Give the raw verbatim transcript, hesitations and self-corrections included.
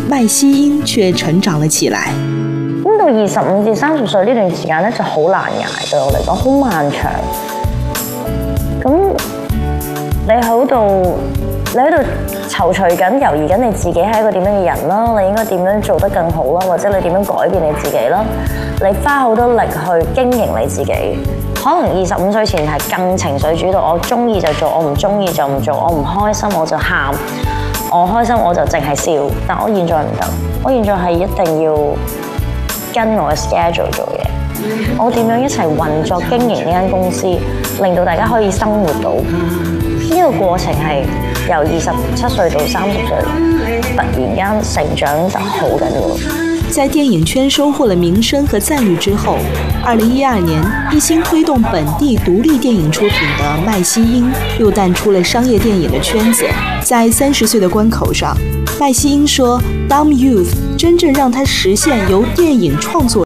麦西英却成長了起來。 咁到二十五至三十歲呢段時間咧，就好難捱，對我嚟講好漫長。咁你喺度，你喺度躊躇緊、猶豫緊你自己係一個點樣嘅人啦，你應該點樣做得更好啦，或者你點樣改變你自己啦？你花好多力去經營你自己。可能二十五歲前係更情緒主導，我中意就做，我唔中意就唔做，我唔開心我就喊，我開心我就淨係笑。但我現在唔得，我現在係一定要跟我嘅 schedule 做嘢。我點樣一齊運作經營呢間公司，令到大家可以生活到呢、這個過程係由二十七歲到三十歲，突然間成長得好緊要。 在電影圈收穫了名聲和讚譽之後，二零一二年一心推動本地獨立電影出品的麥西英又淡出了商業電影的圈子。在三十歲的關口上，麥西英說 Dumb Youth 真正讓他實現由電影創作